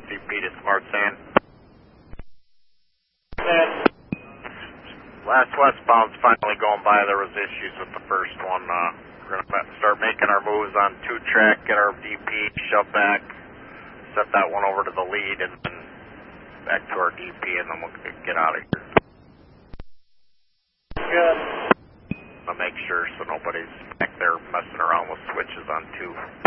DP to Smart Sand. Last westbound's finally going by. There was issues with the first one. We're going to start making our moves on 2-track, get our DP, shove back, set that one over to the lead, and then back to our DP, and then we'll get out of here. Good. I'll make sure so nobody's back there messing around with switches on 2.